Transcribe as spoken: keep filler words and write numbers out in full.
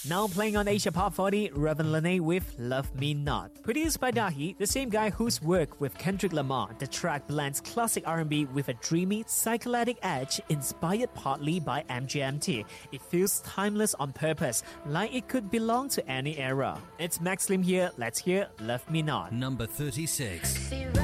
Now playing on Asia Pop forty, Raven Lene with Love Me Not. Produced by Dahi, the same guy whose work with Kendrick Lamar, the track blends classic R and B with a dreamy, psychedelic edge inspired partly by M G M T. It feels timeless on purpose, like it could belong to any era. It's Max Lim here, let's hear Love Me Not. Number thirty-six.